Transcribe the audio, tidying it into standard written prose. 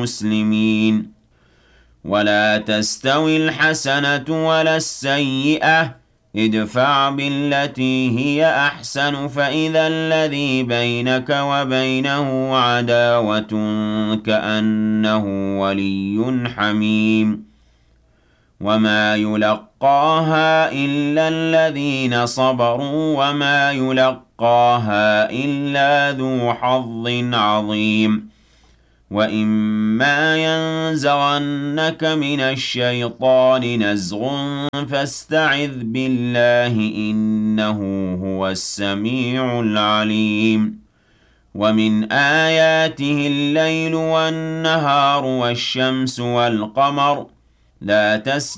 المسلمين ولا تستوي الحسنة ولا السيئة ادفع بالتي هي أحسن فإذا الذي بينك وبينه عداوة كأنه ولي حميم وما يلقاها إلا الذين صبروا وما يلقاها إلا ذو حظ عظيم وإما ينزغنك من الشيطان نزغ فاستعذ بالله إنه هو السميع العليم ومن آياته الليل والنهار والشمس والقمر لا تسجد